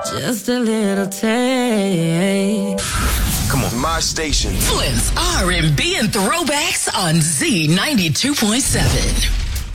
Just a little taste. Come on, my station. Flynn's R&B and throwbacks on Z92.7.